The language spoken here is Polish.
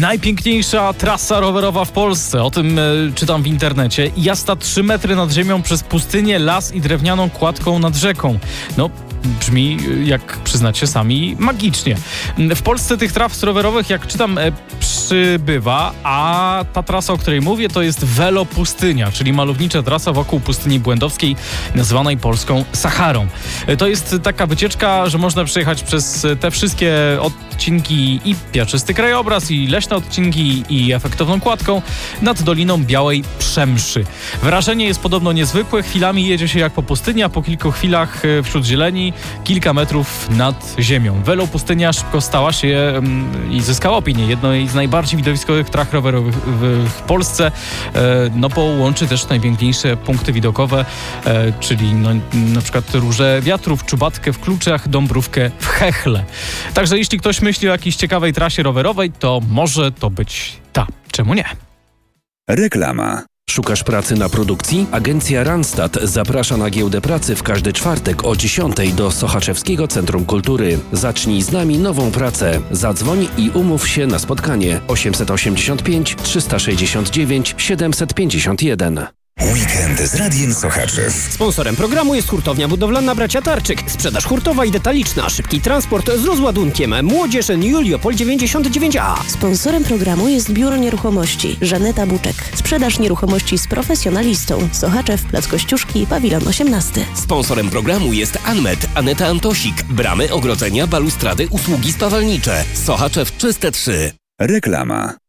Najpiękniejsza trasa rowerowa w Polsce. O tym czytam w internecie. Jazda 3 metry nad ziemią przez pustynię, las i drewnianą kładką nad rzeką. No, brzmi, jak przyznacie sami, magicznie. W Polsce tych tras rowerowych, jak czytam, przybywa, a ta trasa, o której mówię, to jest Velopustynia, czyli malownicza trasa wokół pustyni błędowskiej, nazywanej polską Saharą. To jest taka wycieczka, że można przejechać przez te wszystkie odcinki i piaszczysty krajobraz, i leśne odcinki, i efektowną kładką nad Doliną Białej Przemszy. Wrażenie jest podobno niezwykłe. Chwilami jedzie się jak po pustyni, a po kilku chwilach wśród zieleni kilka metrów nad ziemią. Velopustynia szybko stała się i zyskała opinię jednej z najbardziej widowiskowych tras rowerowych w Polsce. No bo łączy też najpiękniejsze punkty widokowe, czyli na przykład Róże Wiatrów, Czubatkę w Kluczach, Dąbrówkę w Chechle. Także jeśli ktoś myśli o jakiejś ciekawej trasie rowerowej, to może to być ta. Czemu nie? Reklama. Szukasz pracy na produkcji? Agencja Randstad zaprasza na giełdę pracy w każdy czwartek o 10 do Sochaczewskiego Centrum Kultury. Zacznij z nami nową pracę. Zadzwoń i umów się na spotkanie 885 369 751. Weekend z Radiem Sochaczew. Sponsorem programu jest hurtownia budowlana Bracia Tarczyk. Sprzedaż hurtowa i detaliczna, szybki transport z rozładunkiem. Młodzież Juliopol 99A. Sponsorem programu jest Biuro Nieruchomości Żaneta Buczek. Sprzedaż nieruchomości z profesjonalistą. Sochaczew, Plac Kościuszki, Pawilon 18. Sponsorem programu jest Anmet, Aneta Antosik. Bramy, ogrodzenia, balustrady, usługi spawalnicze. Sochaczew Czyste 3. Reklama.